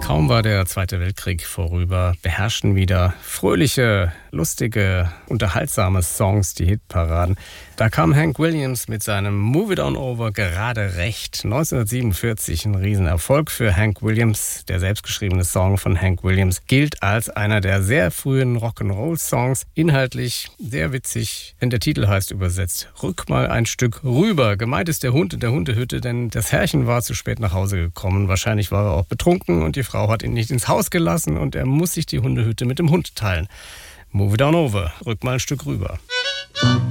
Kaum war der Zweite Weltkrieg vorüber, beherrschten wieder fröhliche, lustige, unterhaltsame Songs die Hitparaden. Da kam Hank Williams mit seinem Move It On Over gerade recht. 1947 ein Riesenerfolg für Hank Williams. Der selbstgeschriebene Song von Hank Williams gilt als einer der sehr frühen Rock'n'Roll-Songs. Inhaltlich sehr witzig, denn der Titel heißt übersetzt Rück mal ein Stück rüber. Gemeint ist der Hund in der Hundehütte, denn das Herrchen war zu spät nach Hause gekommen. Wahrscheinlich war er auch betrunken und die Frau hat ihn nicht ins Haus gelassen und er muss sich die Hundehütte mit dem Hund teilen. Move it on over, rück mal ein Stück rüber.